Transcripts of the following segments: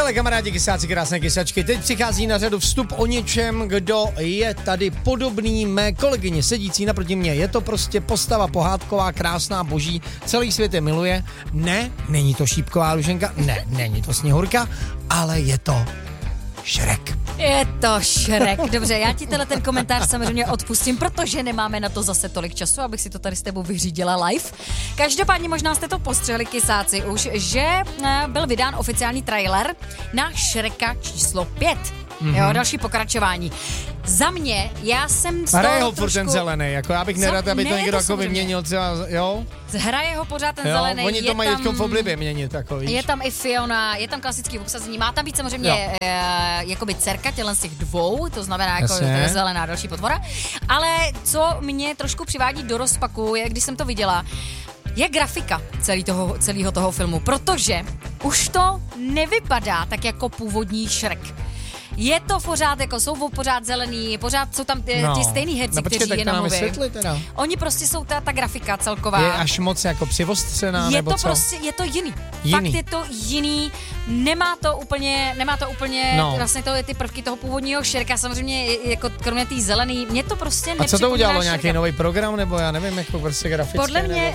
Hele kamarádi, kysáci, krásné kysačky, teď přichází na řadu vstup o něčem, kdo je tady podobný mé kolegyně sedící naproti mě. Je to prostě postava pohádková, krásná, boží, celý svět je miluje. Ne, není to šípková Luženka, ne, není to Sněhurka, ale je to Šrek. Je to Šrek. Dobře, já ti ten komentář samozřejmě odpustím, protože nemáme na to zase tolik času, abych si to tady s tebou vyřídila live. Každopádně možná jste to postřehli, kysáci, už, že byl vydán oficiální trailer na Šreka číslo 5. Jo, další pokračování. Za mě, já jsem z toho hraje ho trošku... ten zelený, jako já bych nerad, aby to někdo jako vyměnil třeba, jo? Hraje ho pořád ten zelený. Oni to mají v oblibě měnit, jako víš. Je tam i Fiona, je tam klasický obsazení, má tam být samozřejmě jakoby dcerka tělen z těch dvou, to znamená jako zelená další potvora. Ale co mě trošku přivádí do rozpaku, je, když jsem to viděla, je grafika celého toho filmu, protože už to nevypadá tak jako původní Šrek. Je to pořád, jako jsou pořád zelený, pořád jsou tam ti stejný herci, kteří je namluví. Oni prostě jsou ta grafika celková. Je až moc jako přivostřená, nebo co? Prostě, je to jiný. Fakt je to jiný, nemá to úplně vlastně ty prvky toho původního Šreka, samozřejmě jako kromě té zelený, mě to prostě nepřipomíná. A co to udělalo, nějaký nový program, nebo já nevím, jako prostě grafické?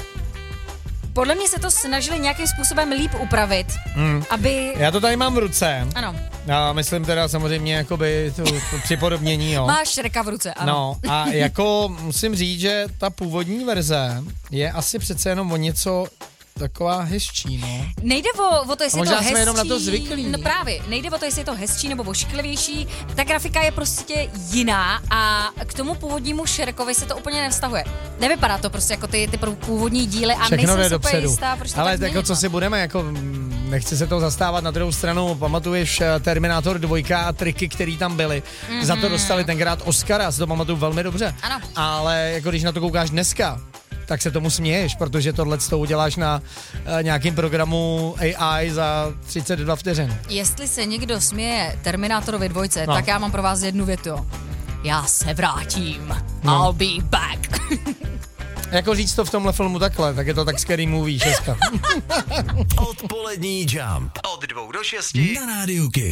Podle mě se to snažili nějakým způsobem líp upravit, aby... Já to tady mám v ruce. Ano. Já myslím teda samozřejmě jakoby to připodobnění, jo. Máš Šreka v ruce, ano. No a jako musím říct, že ta původní verze je asi přece jenom o něco taková hezčí, no. Nejde o to, jestli je to hezčí. Možná jsme jenom na to zvyklí. No právě, nejde o to, jestli je to hezčí nebo ošklivější. Ta grafika je prostě jiná a k tomu původnímu Šrekovi se to úplně nevztahuje. Nevypadá to prostě jako ty původní díly a všechno nejsem super jistá, proč to ale tak jako co si budeme, jako nechci se toho zastávat, na druhou stranu pamatuješ Terminátor 2 a triky, které tam byly. Za to dostali tenkrát Oscara, si to pamatuju velmi dobře. Ano. Ale jako když na to koukáš dneska, tak se tomu směješ, protože tohle to uděláš na nějakým programu AI za 32 vteřin. Jestli se někdo směje Terminátorovi 2, tak já mám pro vás jednu větu. Já se vrátím. I'll be back. Jako říct to v tomhle filmu takhle, tak je to tak scary movie, 6. Odpolední Jump. Od 2 do 6 na Rádiu Kiss.